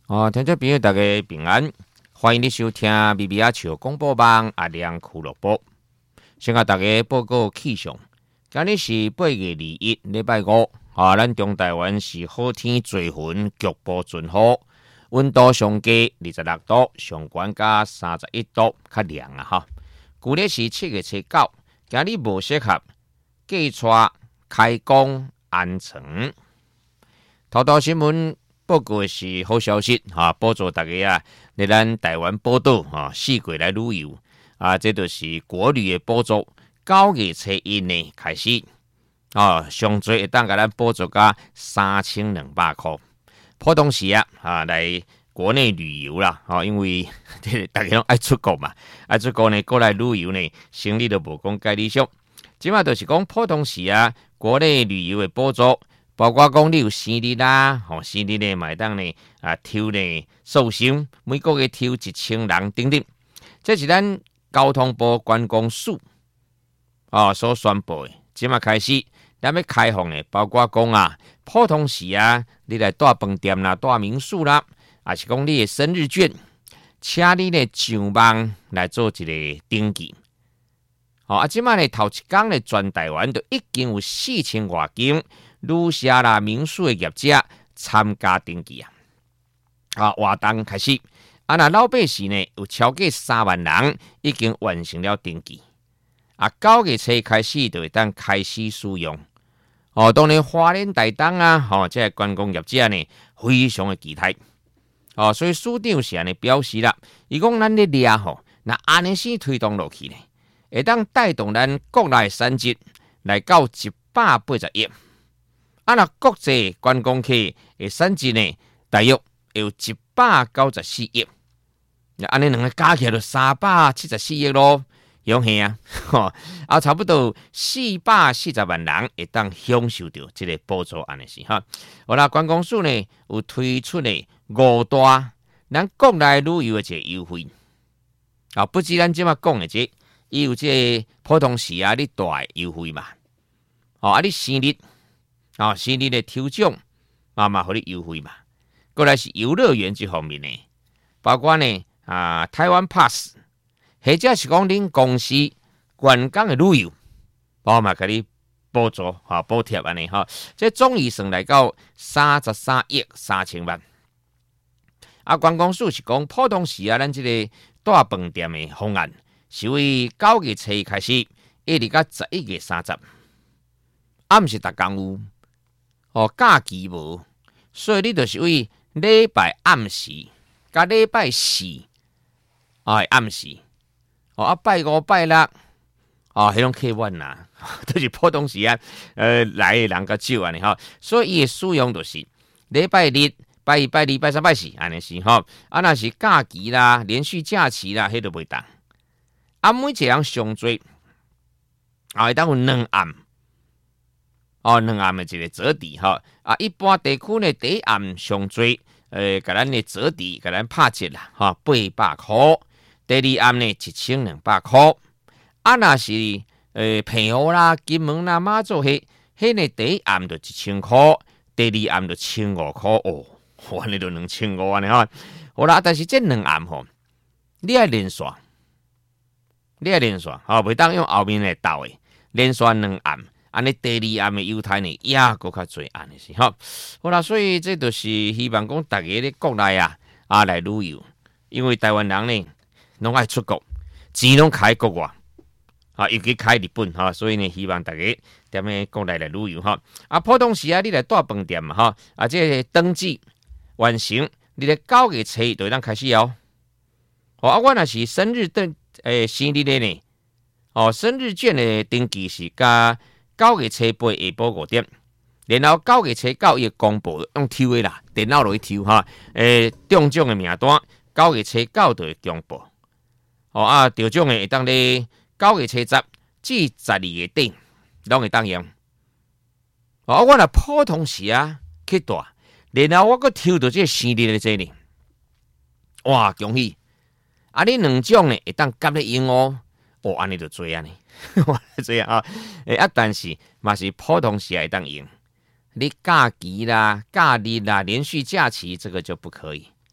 听众朋友大家平安，欢迎你收听米米阿笑广播网阿亮俱乐部。先甲大家报告气象，今日是8月21礼拜五，咱中台湾是好天多云，局部阵雨，温度上低26度，上悬加31度，较凉啊哈。旧历是7月9，今日无适合寄出开工安城。头条新闻。报告的是好消息帮助大家来咱台湾宝岛四季来旅游这就是国旅的补助，9月初1呢开始上最会当甲咱补助到3200块。普通时来国内旅游啦因为大家拢爱出国嘛，爱出国呢过来旅游呢，生理都无讲介理想。即马就是讲普通时国内旅游的补助。包括讲你有生日啦，生日呢买当呢抽呢寿星，每个月抽1000人等等，这是咱交通部观光署所宣布的。即马开始，咱要开放的，包括讲普通时你来住饭店啦、住民宿啦，还是讲你的生日券，请你呢上网来做一个登记。即马呢头一天呢，全台湾都已经有4000多间。旅社啦、民宿的业者参加登记活动开始那老百姓呢有超过3万人已经完成了登记9月初开始就会当开始使用当然花莲台东这观光业者呢非常的期待所以署长是呢表示啦，伊讲咱咧掠那安尼先推动落去呢，会当带动咱国内产值来到180亿。那国际观光客的产值呢，大约有194亿。安尼两个加起来就374亿咯，勇气差不多440万人会当享受到这个补助安尼是好啦，观光署呢有推出呢5大咱国内旅游的这个优惠不止咱即马讲的这，伊有这普通时你大的优惠嘛你生日。生日的抽奖嘛，互你优惠嘛。过来是游乐园这方面呢，包括呢台湾 Pass， 或者是讲恁公司员工的旅游，嘛给你补助补贴安尼这总预算来到33亿3千万。观光署是讲普通时咱这个住饭店的方案，是为9月初开始，一直到11月30，毋是逐工有。假期无，所以你就是为礼拜暗时，甲礼拜4暗时，拜5拜6，迄种客运啦，都是普通时来的人较少安尼所以伊的使用就是礼拜日、拜1、拜2、拜3、拜4安尼是若是假期啦、连续假期啦，迄都袂当。每一个人上最会当有2暗。2暗的一个折抵一般地区呢第一暗上最甲咱的折抵甲咱拍折啦800块，第二暗呢1200块若是澎湖啦、金门啦、马祖迄呢第一暗就1000块，第二暗就1500块安尼就2500安尼好啦，但是这2暗你要连续袂当用后面来斗的，连续2暗。安尼第二暗的犹太呢，也搁较侪安尼是好啦，所以这就是希望讲大家咧国内来旅游，因为台湾人呢拢爱出国，钱拢开国外尤其开日本所以呢希望大家踮咧国内来旅游普通时你来住饭店嘛这登记完成，你咧9月初就当开始我若是生日生日的呢生日券的登记是加9月初8下晡5点，然后9月初9伊公布用抽的啦，电脑落去抽中奖的名单9月初9就会公布得奖的会当咧9月初10至12月底拢会当用我若普通时去住，然后我阁抽到这生日的这呢，哇恭喜你2奖呢会当夹咧用安尼就多安尼这样但是嘛是普通时会当用，你假期啦、假日啦、连续假期这个就不可以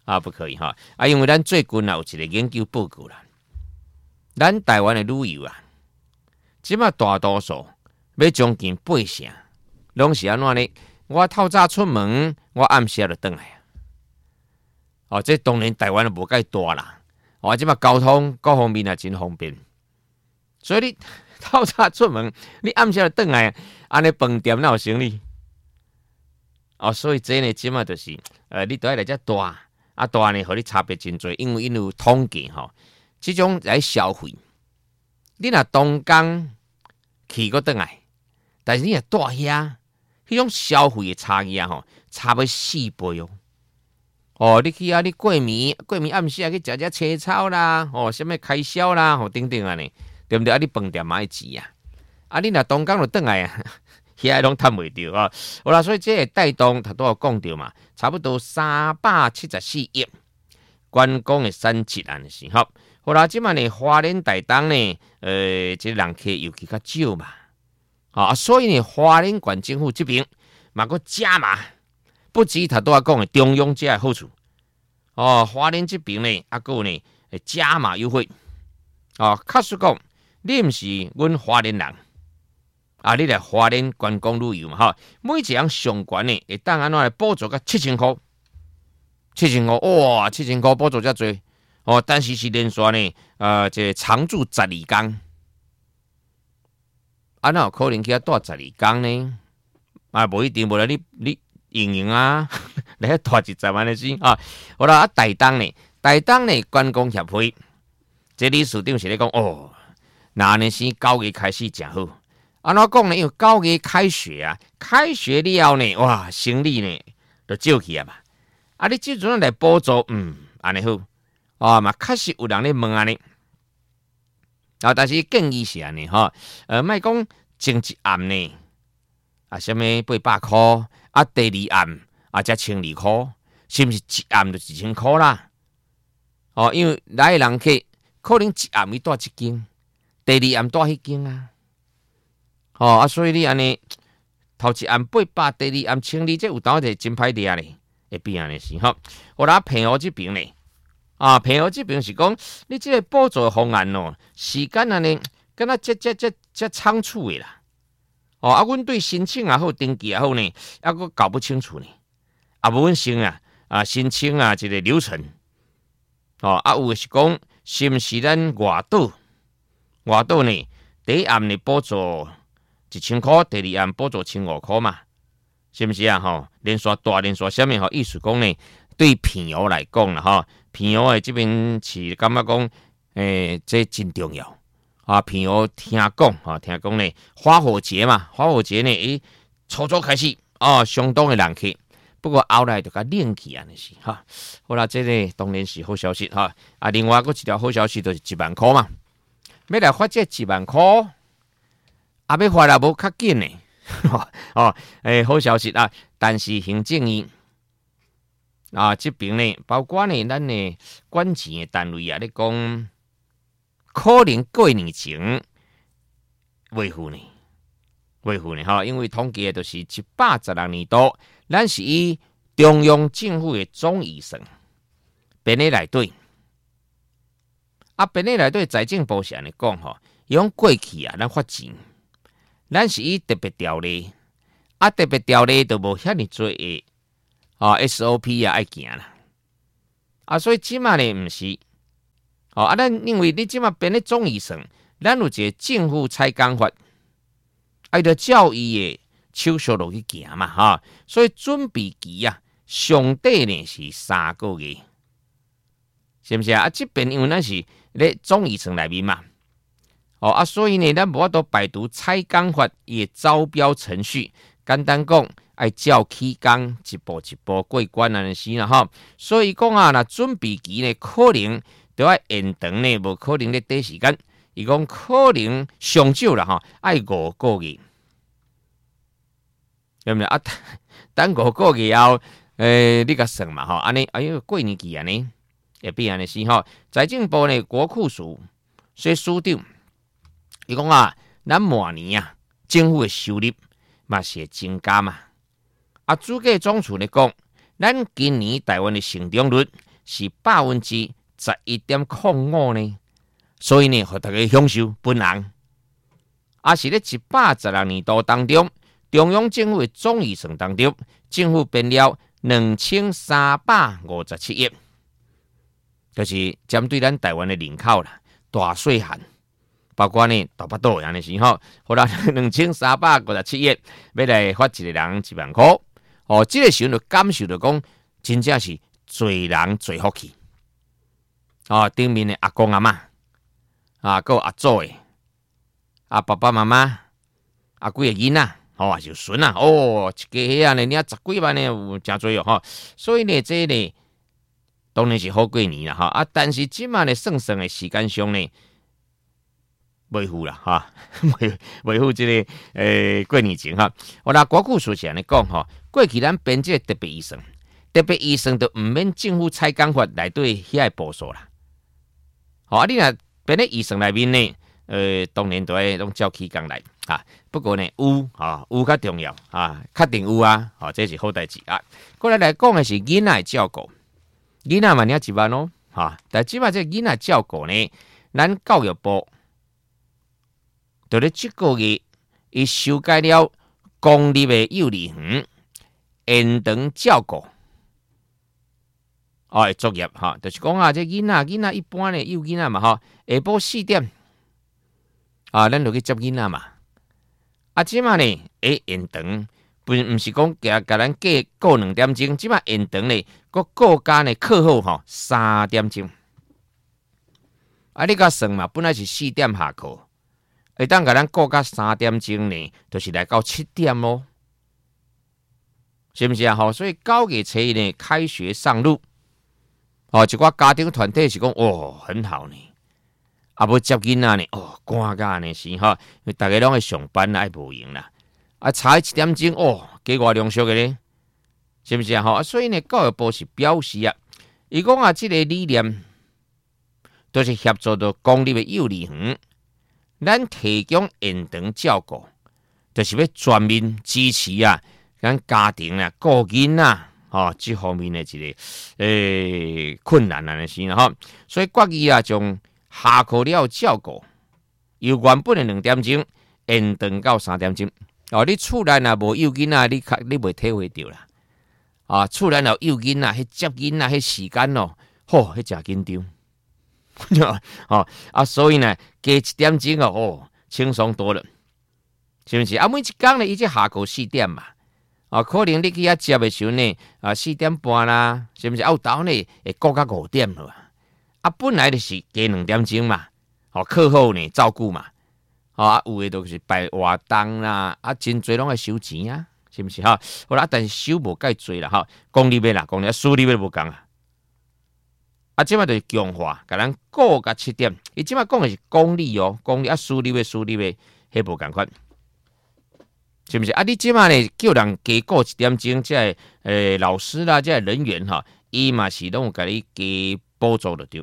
啊，不可以哈啊，因为咱最近有一个研究报告啦，咱台湾的旅游啊，即马大多数要将近80%，拢是安怎呢？我透早出门，我暗时就回来啊。哦，这当然台湾无介大啦，哦，即马交通各方面也真方便，所以你透早出门，你暗时就回来，安尼饭店哪有生意？哦，所以这呢，即马就是，你都要来遮大，大呢，互你差别真多，因为因有统计吼，即种来消费，你若东港去过回来，但是你若住遐，迄种消费的差异啊，吼，差要4倍哦。哦，你去你过暝暗时去食青草啦，哦，什么开销啦，吼，等等啊呢，对不对？你饭店嘛要钱啊，你若东港就回来啊。遐拢趁袂着啊！好啦，所以这会带动，头拄有讲到嘛，差不多374亿观光的产值安是吼。好啦，即摆呢，花莲台东呢，这人客尤其较少嘛，所以呢，花莲县政府这边嘛个加码，不止头拄仔讲的中央这的好处，花莲这边呢，个呢加码优惠，确实讲，你毋是阮花莲人。你来花莲观光旅游嘛，哈，每一项上悬呢，会当安怎来补助个7000块，7000块，哇，7000块补助遮多，但是是连续呢，这常住12天，哪有可能去遐住12天呢？无一定，无啦，你用啊，来遐住10万的钱啊，好啦，台东呢观光协会，这理事长是咧讲，那呢是9月开始真好。安怎讲呢？因为9月开学啊，开学了呢，哇，生理呢就少去啊嘛。你即阵来补助，安尼好，嘛确实有人咧问安尼。但是建议是安尼哈，莫讲前一暗呢，什么800块，第二暗才1200块，是毋是一暗就1000块啦？因为来的人客可能一暗伊住一间，第二暗住迄间啊。所以你安尼头一暗800，第二暗1200，这有当就真歹掠咧，会变安尼是吼。我啦平湖这边呢，平湖这边是讲你这个补助方案时间安尼，敢若这仓促的啦。阮对申请也好，登记也好呢，还佫搞不清楚呢。无阮先申请这个流程，有的是讲是毋是咱外岛呢？第一暗呢补助1000块，第二暗补助1500块嘛，是不是啊？连续什么？意思讲呢，对平湖来讲啦，平湖的这边是感觉讲，这真重要平湖听讲呢，花火节呢，初开始相当的人气，不过后来就甲冷去安尼是好啦，这个当然是好消息另外佫一条好消息就是1万块嘛，要来发这1万块。要发也无较紧呢，好消息啊！但是行政院这边呢，包括呢，咱呢管钱的单位咧讲，可能过年前维护呢，因为统计的都是116年度，咱是以中央政府的总预算编咧内底，编咧内底财政部是安尼讲用过去咱发钱。咱是以特别条例，特别条例都无遐尼多的SOP 爱行啦，所以即马呢毋是咱因为你即马编咧总预算，咱有一个政府采工法，着照伊的手续落去行嘛所以准备期上底呢是3个月，是毋是这边因为咱是咧总预算内面嘛。所以呢，咱无法度排除采工法伊的招标程序，简单讲，爱照起工一步一步过关安尼是啦所以讲若准备期呢，可能就要延长呢，无可能咧短时间。伊讲可能上少啦爱5个月，对不对等5个月后，你甲算嘛安尼过年期安尼，会变安尼是财政部呢，国库署所署长。伊讲咱明年政府的收入嘛是会增加嘛。主计总处咧讲，咱今年台湾的成长率是11.05%呢，所以呢，互大家享受分红。是咧116年度当中，中央政府的总预算当中，政府编了2357亿，就是针对咱台湾的人口啦，大细汉。包括呢，大巴肚安尼时候，好啦，2357亿，要来发一个人1万块。这个时候就感受到讲，真正是侪人侪福气。顶面的阿公阿嬷，还有阿祖的，爸爸妈妈，几个囡仔，也是孙啊，一家遐呢，领10几万呢，有真多哦，所以呢，这呢，当然是好过年啦，但是即马呢，算的时间上呢。袂赴啦，袂赴这个过年前我拿国库数是安尼讲过去咱编这个特别预算就毋免政府采购法内底遐个步数啦。你若编咧预算内面呢，当然都会拢照起工来不过呢，有较重要确定有这是好代志过来讲的是囡仔照顾，囡仔嘛领1万哦但即马这囡仔照顾呢，咱教育部。就咧这个月，伊修改了公立的幼儿园延长照顾的作业就是讲这囡仔一般的幼囡仔嘛下晡4点咱就去接囡仔嘛即马呢延长，不是讲甲咱过2点钟，即马延长呢，搁加呢课后3点钟你甲算嘛，本来是4点下课。会当甲咱过到3点钟呢，就是来到7点咯，是不是所以9月初呢，开学上路，一寡家庭团体是讲很好呢，要接囡仔呢，赶甲呢是因为大家拢会上班爱无闲啦，差1点钟加偌良俗的呢，是不是所以呢，教育部是表示伊讲这个理念都是协助到公立的幼儿园。咱提供延长照顾，就是要全面支持咱家庭顾囡仔这方面的一个困难是所以决议从下课了照顾，由原本的2点钟延长到3点钟。你厝内无幼囡仔，你袂体会到啦。厝内有幼囡仔，迄接囡仔迄时间迄真紧张。所以呢，加1点钟轻松多了，是不是？每一天呢，伊这下课4点嘛，可能你去遐接的时候呢，4点半啦，是不是？有斗呢会过到5点了本来就是加2点钟嘛，课后呢照顾嘛，有的都是摆活动啦，真侪拢会收钱是不是好啦，但是收无介侪啦公立的啦，公立私立的无共即摆就是强化，甲咱过到7点。伊即摆讲的是公立公立私立的迄无共款，是不是？你即摆呢叫人加过1点钟，这老师啦，这人员伊嘛是拢有甲你加补助就对。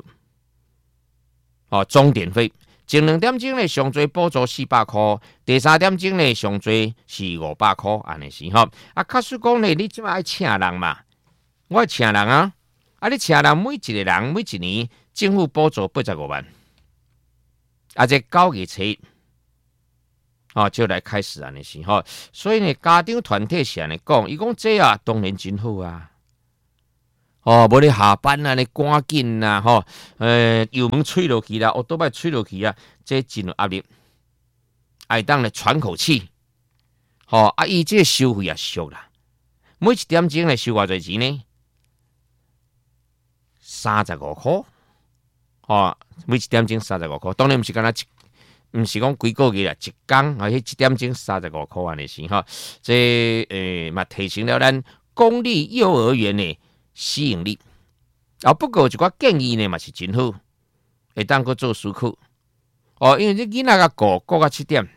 钟点费，前2点钟呢上最补助400块，第3点钟呢上最是500块，安尼是假使讲呢，你即摆爱请人嘛，我爱请人你请人每一个人每一年政府补助85万，这9月初就来开始安尼是所以呢，家长团体是安尼讲，伊讲这当然真好无你下班你赶紧油门吹落去啦，都摆吹落去这真有压力，爱当来喘口气，伊这收费也俗啦，每1点钟来收偌侪钱呢？35块，每1点钟35块，当然毋是讲几个月啦，一天迄1点钟35块安尼是这嘛提升了咱公立幼儿园的吸引力。不过一寡建议呢嘛是真好，会当去做思考。因为这囡仔顾到7点，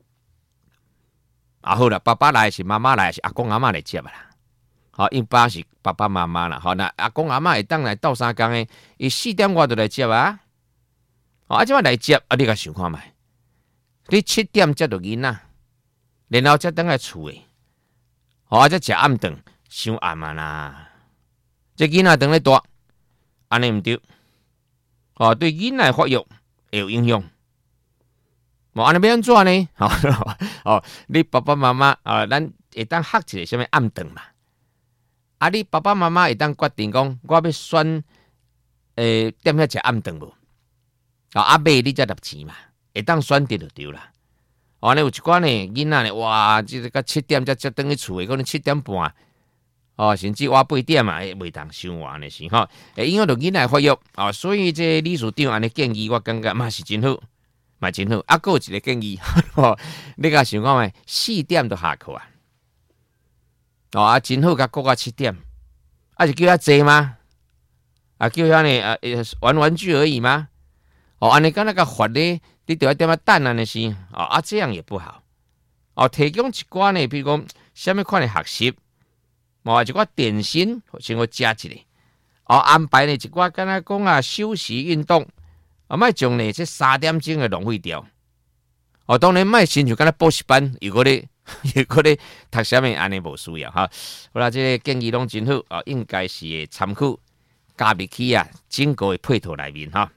好啦，爸爸来是妈妈来是阿公阿嬷来接啦。因爸是爸爸妈妈啦，那阿公阿嬷会当来斗3工的，伊4点外就来接即摆来接你甲想看觅，你7点接到囡仔，然后才等来厝诶，才食暗顿，伤暗啦。这囡仔等咧大， 安尼毋对，哦，对囡仔发育会有影响。无安尼要安怎呢？哦，你爸爸妈妈咱会当学一个什么暗顿嘛？你爸爸妈妈会当决定讲，我要选点遐食暗顿无？买你才拿钱嘛，会当选择就对啦。安尼有一寡呢囡仔呢，哇，即个到7点才转去厝诶，可能7点半。甚至我8点嘛，袂当伤晚的是吼，会影响到囡仔发育所以这理事长安尼建议，我感觉嘛是真好，嘛真好。还有一个建议，你甲想看觅4点就下课真好，甲过到7点，是叫遐济吗？叫遐呢玩具而已吗？安尼敢若甲罚咧，你着要点等安尼是这样也不好。提供一寡呢，比如讲什么款的学习。一寡点心，先我加一个。安排呢一寡，敢若讲休息运动，莫将呢这3点钟的浪费掉。当然莫亲像敢若补习班，如果咧读什么安尼无需要哈。好啦，这个建议拢真好应该是会参考加入去整个的配套内面哈。